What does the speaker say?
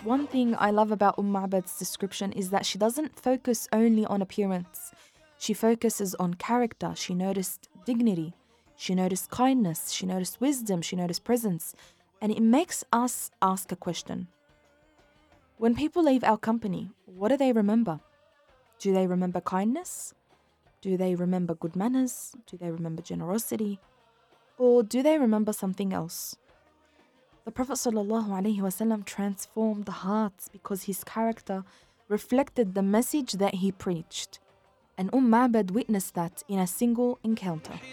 one thing I love about Ma'bad's description is that she doesn't focus only on appearance. She focuses on character. She noticed dignity. She noticed kindness. She noticed wisdom. She noticed presence. And it makes us ask a question. When people leave our company, what do they remember? Do they remember kindness? Do they remember good manners? Do they remember generosity? Or do they remember something else? The Prophet ﷺ transformed the hearts because his character reflected the message that he preached. And Ma'bad witnessed that in a single encounter.